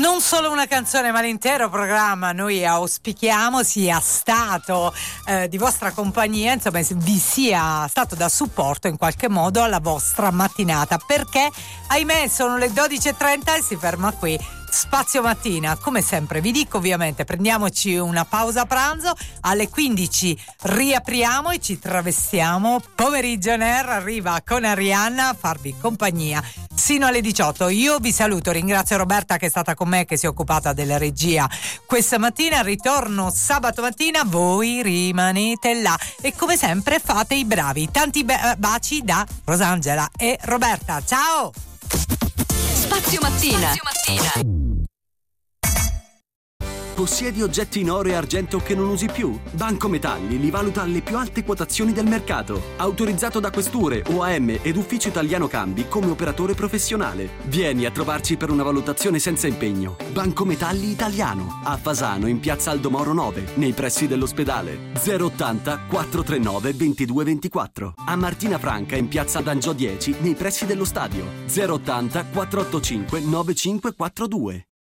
Non solo una canzone ma l'intero programma noi auspichiamo sia stato di vostra compagnia, insomma vi sia stato da supporto in qualche modo alla vostra mattinata, perché ahimè sono le 12:30 e si ferma qui Spazio Mattina. Come sempre vi dico, ovviamente prendiamoci una pausa pranzo, alle 15 riapriamo e ci travestiamo. Pomeriggio Ner arriva con Arianna a farvi compagnia sino alle 18. Io vi saluto, ringrazio Roberta che è stata con me, che si è occupata della regia questa mattina. Ritorno sabato mattina, voi rimanete là e come sempre fate i bravi. Tanti baci da Rosangela e Roberta. Ciao! Spazio Mattina. Possiedi oggetti in oro e argento che non usi più? Banco Metalli li valuta alle più alte quotazioni del mercato. Autorizzato da questure, OAM ed Ufficio Italiano Cambi come operatore professionale. Vieni a trovarci per una valutazione senza impegno. Banco Metalli Italiano. A Fasano in piazza Aldomoro 9, nei pressi dell'ospedale. 080 439 2224. A Martina Franca in piazza D'Angio 10, nei pressi dello stadio. 080 485 9542.